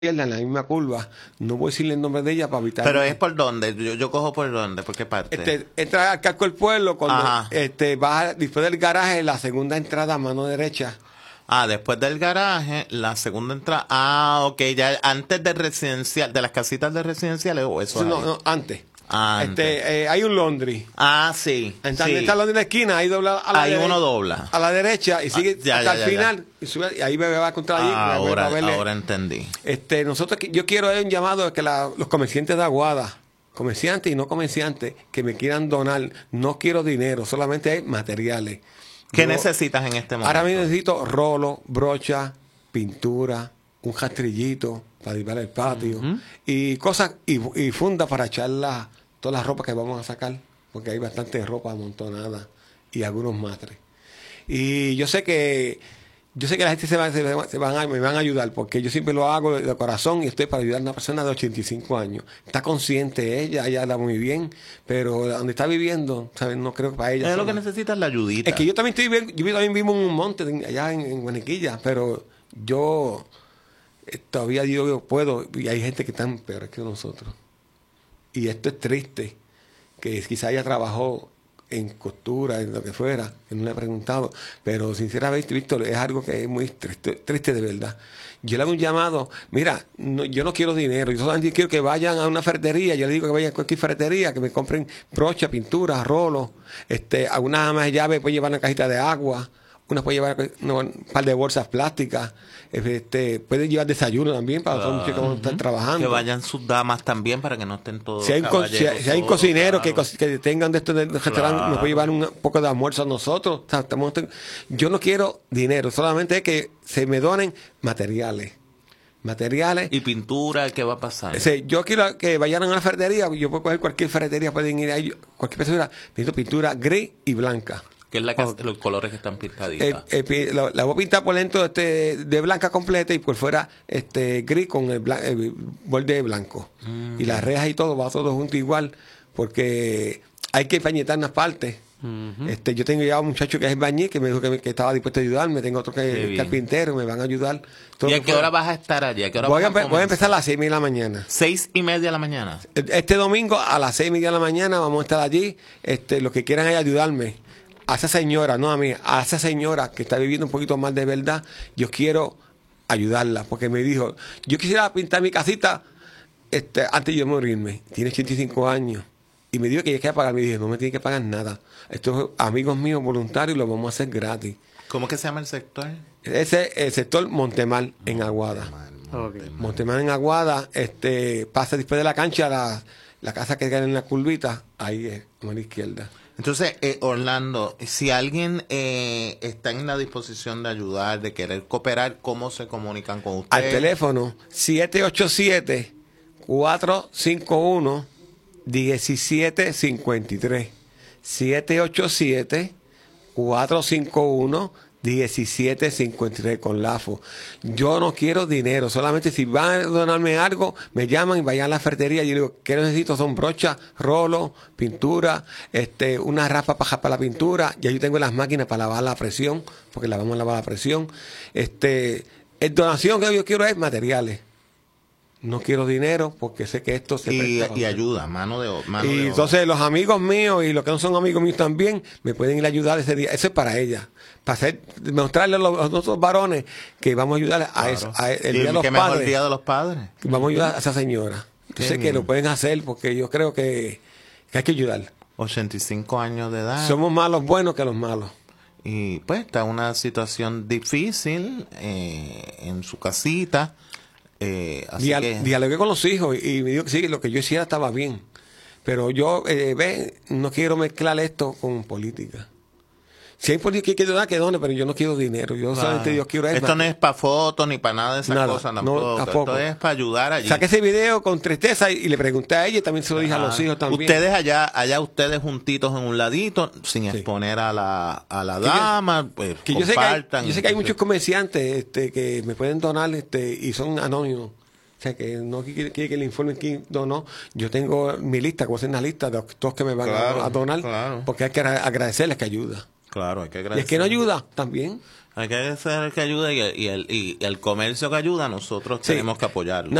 en la misma curva. No voy a decirle el nombre de ella para evitar. Pero es por dónde, yo cojo por dónde, ¿por qué parte? Entra al casco del pueblo, cuando Ajá. vas después del garaje, la segunda entrada a mano derecha. Después del garaje, la segunda entrada. Ok, ya antes del residencial, de las casitas de residenciales o eso. No, antes. Antes. Hay un laundry. Sí. Entonces, Sí. está el laundry en la esquina, ahí dobla a la Ahí derecha, uno dobla. a la derecha y sigue hasta el final. Y, sube, y ahí me va a encontrar allí. Ahora entendí. Yo quiero dar un llamado a que los comerciantes de Aguada, comerciantes y no comerciantes, que me quieran donar, no quiero dinero, solamente hay materiales. ¿Qué necesitas en este momento? Ahora mismo necesito rolo, brocha, pintura, un rastrillito para limpiar el patio y cosas y fundas para echar todas las ropas que vamos a sacar, porque hay bastante ropa amontonada y algunos matres. Y yo sé que la gente me van a ayudar, porque yo siempre lo hago de corazón y estoy para ayudar a una persona de 85 años. Está consciente ella anda muy bien, pero donde está viviendo, ¿sabes? No creo que para ella. Es lo que necesita es la ayudita. Es que yo también vivo en un monte allá en Guaniquilla, pero yo todavía yo puedo, y hay gente que están peores que nosotros. Y esto es triste, que quizá ella trabajó en costura, en lo que fuera, que no le he preguntado, pero sinceramente, Víctor, es algo que es muy triste de verdad. Yo le hago un llamado, mira, yo no quiero dinero, yo solamente quiero que vayan a una ferretería, yo le digo que vayan a cualquier ferretería, que me compren brocha, pintura, rolo, algunas más llaves, pueden llevar una cajita de agua, unas pueden llevar un par de bolsas plásticas, pueden llevar desayuno también para todos los muchachos que van a estar trabajando. Que vayan sus damas también para que no estén todos si hay un cocinero claro. que tengan de esto del restaurante, nos puede llevar un poco de almuerzo a nosotros. O sea, yo no quiero dinero, solamente es que se me donen materiales. Y pintura, ¿qué va a pasar? Yo quiero que vayan a la ferretería, yo puedo coger cualquier ferretería, pueden ir ahí, cualquier persona, necesito pintura gris y blanca. Que es los colores que están pintaditos. La voy a pintar por dentro de blanca completa y por fuera gris con el borde blanco. Y las rejas y todo, va todo junto igual, porque hay que pañetar unas partes. Yo tengo ya un muchacho que es bañil, que me dijo que estaba dispuesto a ayudarme. Tengo otro que es carpintero, me van a ayudar. ¿Y a qué hora vas a estar allí? Voy a empezar a las 6:30 de la mañana. 6:30 de la mañana. Este domingo a las 6:30 de la mañana vamos a estar allí. Los que quieran es ayudarme. A esa señora, no a mí, a esa señora que está viviendo un poquito más de verdad, yo quiero ayudarla, porque me dijo, yo quisiera pintar mi casita antes de yo morirme. Tiene 85 años. Y me dijo que ella quería pagar. Me dije, no me tiene que pagar nada. Estos amigos míos voluntarios lo vamos a hacer gratis. ¿Cómo que se llama el sector? Ese es el sector Montemar en Aguada. Montemar en Aguada, pasa después de la cancha, la casa que queda en la curvita, ahí es, a mano izquierda. Entonces, Orlando, si alguien está en la disposición de ayudar, de querer cooperar, ¿cómo se comunican con usted? Al teléfono 787-451-1753. 787-451-1753 con LAFO. Yo no quiero dinero, solamente si van a donarme algo, me llaman y vayan a la ferretería y yo digo, ¿qué necesito? Son brochas, rolo, pintura, una raspa para la pintura, ya yo tengo las máquinas para lavar la presión, porque la vamos a lavar la presión. Donación que yo quiero es materiales. No quiero dinero porque sé que esto se presta y ayuda, mano de obra. Y entonces los amigos míos y los que no son amigos míos también me pueden ir a ayudar ese día. Eso es para ella. Para mostrarle a los otros varones que vamos a ayudar el día de los padres. El día de los padres. Vamos a ayudar a esa señora. Yo sé que lo pueden hacer porque yo creo que hay que ayudar. 85 años de edad. Somos más los buenos que los malos. Y pues está una situación difícil en su casita. Dialogué con los hijos y me dijo que sí, lo que yo hiciera estaba bien. Pero yo no quiero mezclar esto con política. Si hay política que donar, que done, pero yo no quiero dinero. Yo solamente Dios quiero esto no es para fotos ni para nada de esas cosas tampoco. No, tampoco. Esto es para ayudar allí. Saqué ese video con tristeza y le pregunté a ella y también se lo dije a los hijos también. Ustedes allá ustedes juntitos en un ladito, sin exponer a la dama, pues que compartan. Yo sé que hay muchos comerciantes que me pueden donar y son anónimos. O sea, que no quiere que le informen quién donó. Yo tengo mi lista, como es una lista de todos que me van a donar, porque hay que agradecerles que ayuda. Claro, hay que Y agradecer. el que no ayuda, también. Hay que agradecer el que ayuda y el comercio que ayuda, nosotros Sí. tenemos que apoyarlo.